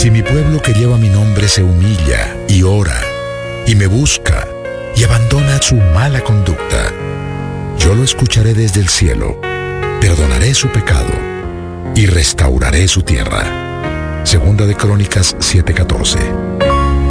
Si mi pueblo que lleva mi nombre se humilla y ora y me busca y abandona su mala conducta, yo lo escucharé desde el cielo, perdonaré su pecado y restauraré su tierra. Segunda de Crónicas 7:14.